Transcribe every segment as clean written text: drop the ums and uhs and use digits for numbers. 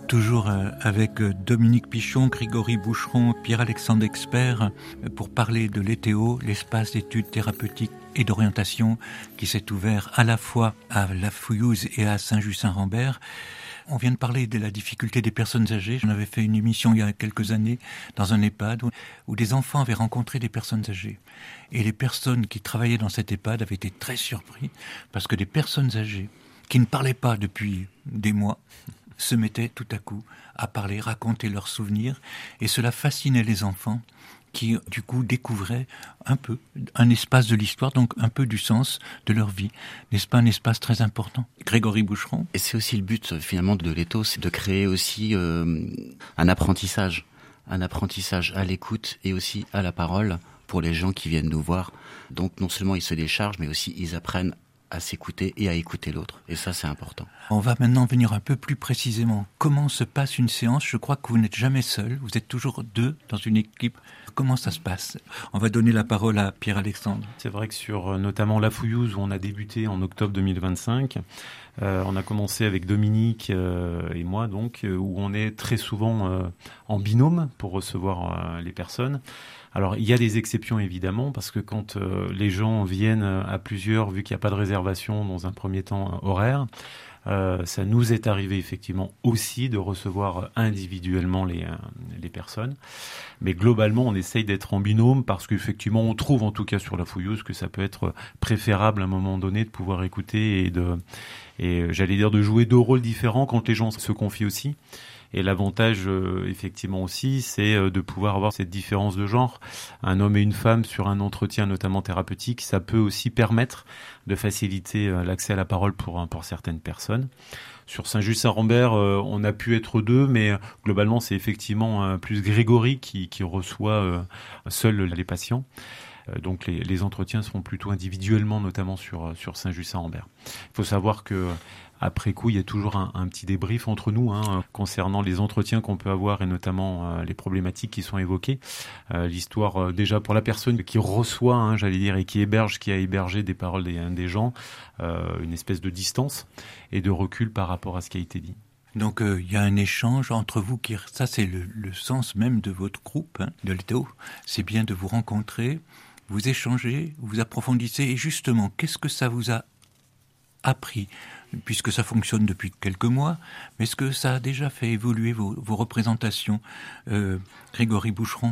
Toujours avec Dominique Pichon, Grégory Boucheron, Pierre-Alexandre Expert pour parler de l'ETHO, l'espace d'études thérapeutiques et d'orientation qui s'est ouvert à la fois à La Fouillouse et à Saint-Just-Saint-Rambert. On vient de parler de la difficulté des personnes âgées. J'en avais fait une émission il y a quelques années dans un EHPAD où des enfants avaient rencontré des personnes âgées. Et les personnes qui travaillaient dans cet EHPAD avaient été très surpris parce que des personnes âgées qui ne parlaient pas depuis des mois se mettaient tout à coup à parler, raconter leurs souvenirs, et cela fascinait les enfants qui, du coup, découvraient un peu un espace de l'histoire, donc un peu du sens de leur vie. N'est-ce pas un espace très important? Grégory Boucheron. Et c'est aussi le but, finalement, de l'ETHO, c'est de créer aussi un apprentissage à l'écoute et aussi à la parole pour les gens qui viennent nous voir. Donc, non seulement ils se déchargent, mais aussi ils apprennent à s'écouter et à écouter l'autre. Et ça, c'est important. On va maintenant venir un peu plus précisément. Comment se passe une séance? Je crois que vous n'êtes jamais seul. Vous êtes toujours deux dans une équipe. Comment ça se passe? On va donner la parole à Pierre-Alexandre. C'est vrai que sur notamment La Fouillouse, où on a débuté en octobre 2025, on a commencé avec Dominique et moi, donc, où on est très souvent en binôme pour recevoir les personnes. Alors, il y a des exceptions, évidemment, parce que quand les gens viennent à plusieurs, vu qu'il n'y a pas de réservation dans un premier temps horaire, ça nous est arrivé effectivement aussi de recevoir individuellement les personnes. Mais globalement, on essaye d'être en binôme parce qu'effectivement, on trouve en tout cas sur La Fouillouse que ça peut être préférable à un moment donné de pouvoir écouter et j'allais dire de jouer deux rôles différents quand les gens se confient aussi. Et l'avantage, effectivement aussi, c'est de pouvoir avoir cette différence de genre. Un homme et une femme sur un entretien, notamment thérapeutique, ça peut aussi permettre de faciliter l'accès à la parole pour certaines personnes. Sur Saint-Just-Saint-Rambert, on a pu être deux, mais globalement, c'est effectivement plus Grégory qui reçoit seul les patients. Donc les entretiens se font plutôt individuellement, notamment sur Saint-Just-Saint-Rambert. Il faut savoir que après coup, il y a toujours un petit débrief entre nous concernant les entretiens qu'on peut avoir et notamment les problématiques qui sont évoquées. L'histoire, déjà pour la personne qui reçoit, j'allais dire, et qui héberge, qui a hébergé des paroles des gens, une espèce de distance et de recul par rapport à ce qui a été dit. Donc il y a un échange entre vous, ça c'est le sens même de votre groupe, de l'ETHO. C'est bien de vous rencontrer, vous échangez, vous approfondissez, et justement, qu'est-ce que ça vous a appris, puisque ça fonctionne depuis quelques mois, mais est-ce que ça a déjà fait évoluer vos représentations, Grégory Boucheron?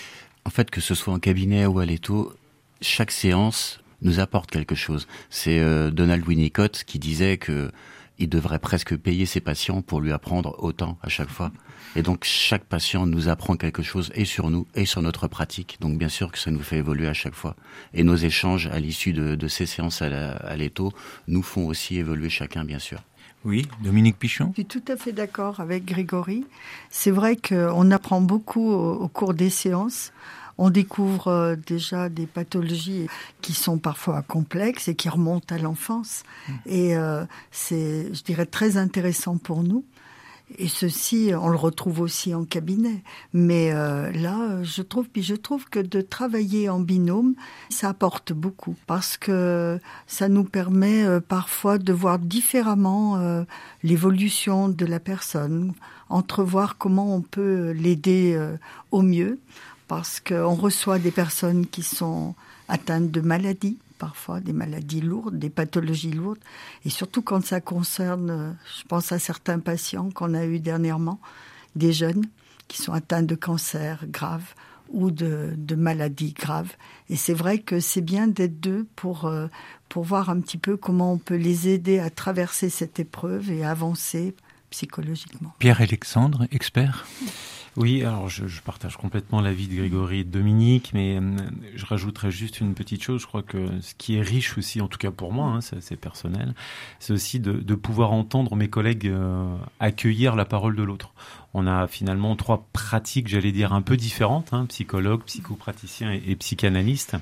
En fait, que ce soit en cabinet ou à l'ETHO, chaque séance nous apporte quelque chose. C'est Donald Winnicott qui disait que il devrait presque payer ses patients pour lui apprendre autant à chaque fois. Et donc, chaque patient nous apprend quelque chose et sur nous et sur notre pratique. Donc, bien sûr que ça nous fait évoluer à chaque fois. Et nos échanges à l'issue de ces séances à l'ETHO nous font aussi évoluer chacun, bien sûr. Oui, Dominique Pichon. Je suis tout à fait d'accord avec Grégory. C'est vrai qu'on apprend beaucoup au cours des séances. On découvre déjà des pathologies qui sont parfois complexes et qui remontent à l'enfance. Et c'est, je dirais, très intéressant pour nous. Et ceci, on le retrouve aussi en cabinet. Mais là, je trouve que de travailler en binôme, ça apporte beaucoup. Parce que ça nous permet parfois de voir différemment l'évolution de la personne, entrevoir comment on peut l'aider au mieux. Parce qu'on reçoit des personnes qui sont atteintes de maladies, parfois des maladies lourdes, des pathologies lourdes. Et surtout quand ça concerne, je pense à certains patients qu'on a eus dernièrement, des jeunes qui sont atteints de cancer grave ou de maladies graves. Et c'est vrai que c'est bien d'être deux pour voir un petit peu comment on peut les aider à traverser cette épreuve et à avancer psychologiquement. Pierre-Alexandre, expert. Oui, alors je partage complètement l'avis de Grégory et de Dominique, mais je rajouterais juste une petite chose. Je crois que ce qui est riche aussi, en tout cas pour moi, c'est personnel, c'est aussi de pouvoir entendre mes collègues accueillir la parole de l'autre. On a finalement trois pratiques, j'allais dire, un peu différentes, psychologue, psychopraticien et psychanalyste.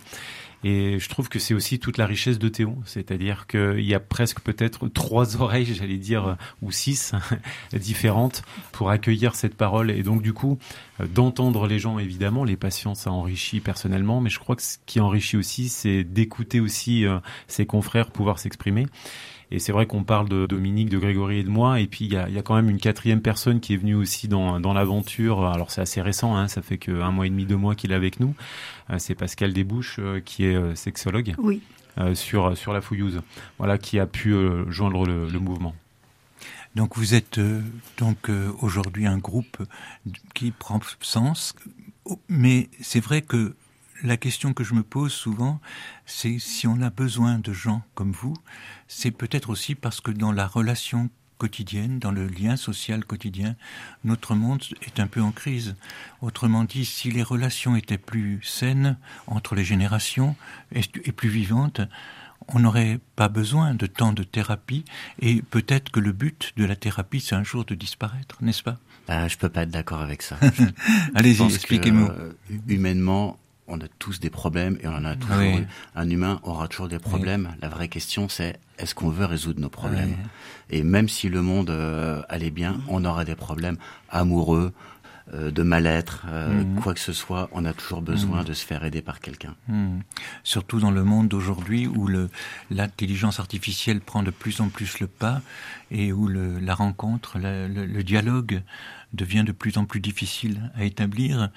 Et je trouve que c'est aussi toute la richesse de Théo, c'est-à-dire qu'il y a presque peut-être 3 oreilles, j'allais dire, ou 6 différentes pour accueillir cette parole. Et donc du coup, d'entendre les gens, évidemment, les patients, ça enrichit personnellement, mais je crois que ce qui enrichit aussi, c'est d'écouter aussi ses confrères pouvoir s'exprimer. Et c'est vrai qu'on parle de Dominique, de Grégory et de moi, et puis il y a quand même une quatrième personne qui est venue aussi dans l'aventure. Alors c'est assez récent, hein, ça fait que 1 mois et demi, 2 mois qu'il est avec nous. C'est Pascal Desbouches qui est sexologue. Oui. Sur la fouillouse, voilà, qui a pu joindre le mouvement. Donc vous êtes aujourd'hui un groupe qui prend sens, mais c'est vrai que la question que je me pose souvent, c'est si on a besoin de gens comme vous, c'est peut-être aussi parce que dans la relation quotidienne, dans le lien social quotidien, notre monde est un peu en crise. Autrement dit, si les relations étaient plus saines entre les générations et plus vivantes, on n'aurait pas besoin de tant de thérapie, et peut-être que le but de la thérapie, c'est un jour de disparaître, n'est-ce pas ? Je peux pas être d'accord avec ça. Allez-y, expliquez-moi. Humainement, on a tous des problèmes et on en a toujours. Oui. Un humain aura toujours des problèmes. Oui. La vraie question, c'est est-ce qu'on veut résoudre nos problèmes ? Oui. Et même si le monde allait bien, on aura des problèmes amoureux, de mal-être, quoi que ce soit, on a toujours besoin de se faire aider par quelqu'un. Surtout dans le monde d'aujourd'hui où l'intelligence artificielle prend de plus en plus le pas et où la rencontre, le dialogue devient de plus en plus difficile à établir.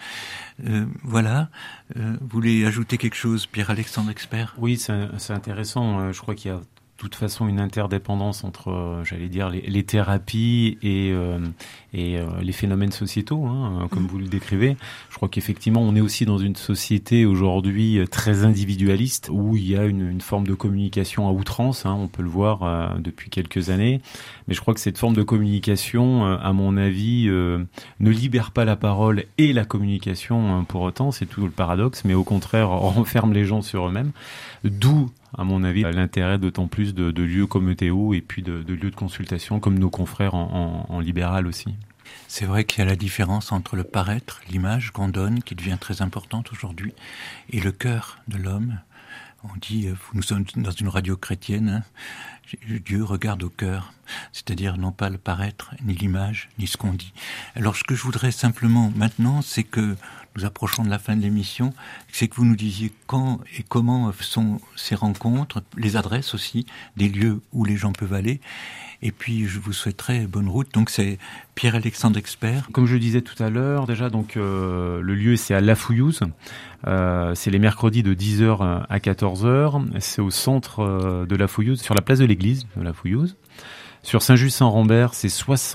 Voilà. Vous voulez ajouter quelque chose, Pierre-Alexandre Expert ? Oui, c'est intéressant. Je crois qu'il y a de toute façon une interdépendance entre, j'allais dire, les thérapies et les phénomènes sociétaux, hein, comme vous le décrivez. Je crois qu'effectivement, on est aussi dans une société aujourd'hui très individualiste où il y a une forme de communication à outrance, hein, on peut le voir depuis quelques années. Mais je crois que cette forme de communication, à mon avis, ne libère pas la parole et la communication pour autant, c'est tout le paradoxe, mais au contraire renferme les gens sur eux-mêmes. D'où, à mon avis, l'intérêt d'autant plus de lieux comme ETO et puis de lieux de consultation comme nos confrères en libéral aussi. C'est vrai qu'il y a la différence entre le paraître, l'image qu'on donne, qui devient très importante aujourd'hui, et le cœur de l'homme. On dit, nous sommes dans une radio chrétienne, hein, Dieu regarde au cœur, c'est-à-dire non pas le paraître, ni l'image, ni ce qu'on dit. Alors ce que je voudrais simplement maintenant, c'est que nous approchons de la fin de l'émission, c'est que vous nous disiez quand et comment sont ces rencontres, les adresses aussi, des lieux où les gens peuvent aller. Et puis je vous souhaiterais bonne route. Donc c'est Pierre-Alexandre Expert. Comme je le disais tout à l'heure, déjà donc le lieu c'est à La Fouillouse. C'est les mercredis de 10h à 14h. C'est au centre de La Fouillouse, sur la place de l'église de La Fouillouse. Sur Saint-Just-Saint-Rambert, c'est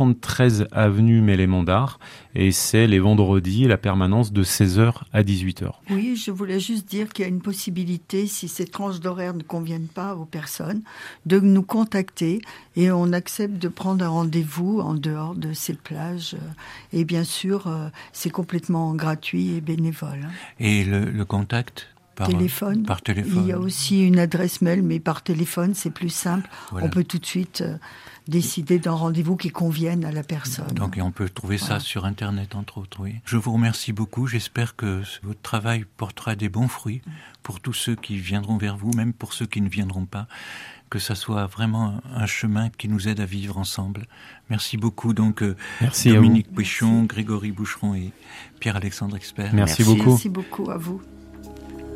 73 avenue Mélémandard et c'est les vendredis, la permanence de 16h à 18h. Oui, je voulais juste dire qu'il y a une possibilité, si ces tranches d'horaire ne conviennent pas aux personnes, de nous contacter et on accepte de prendre un rendez-vous en dehors de ces plages. Et bien sûr, c'est complètement gratuit et bénévole. Et le contact ? Par téléphone. Il y a aussi une adresse mail, mais par téléphone, c'est plus simple. Voilà. On peut tout de suite décider d'un rendez-vous qui convienne à la personne. Donc, et on peut trouver ça sur Internet, entre autres, oui. Je vous remercie beaucoup. J'espère que votre travail portera des bons fruits pour tous ceux qui viendront vers vous, même pour ceux qui ne viendront pas. Que ça soit vraiment un chemin qui nous aide à vivre ensemble. Merci beaucoup. Donc, merci Dominique Pichon, Grégory Boucheron et Pierre-Alexandre Expert. Merci beaucoup. Merci beaucoup à vous.